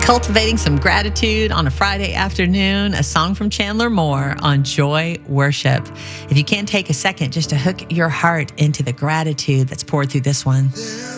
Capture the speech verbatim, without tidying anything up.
Cultivating some gratitude on a Friday afternoon, a song from Chandler Moore on Joy Worship. If you can't take a second just to hook your heart into the gratitude that's poured through this one.